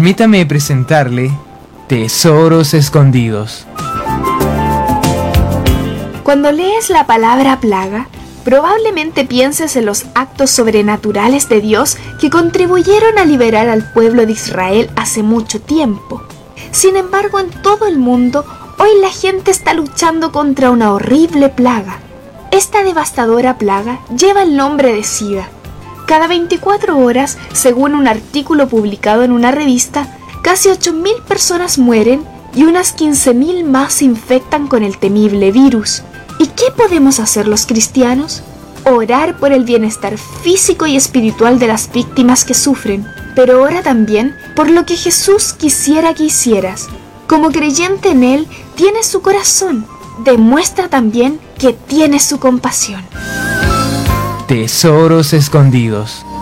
Permítame presentarle Tesoros Escondidos. Cuando lees la palabra plaga, probablemente pienses en los actos sobrenaturales de Dios que contribuyeron a liberar al pueblo de Israel hace mucho tiempo. Sin embargo, en todo el mundo, hoy la gente está luchando contra una horrible plaga. Esta devastadora plaga lleva el nombre de SIDA. Cada 24 horas, según un artículo publicado en una revista, casi 8.000 personas mueren y unas 15.000 más se infectan con el temible virus. ¿Y qué podemos hacer los cristianos? Orar por el bienestar físico y espiritual de las víctimas que sufren, pero ora también por lo que Jesús quisiera que hicieras. Como creyente en Él, tienes su corazón. Demuestra también que tienes su compasión. Tesoros Escondidos.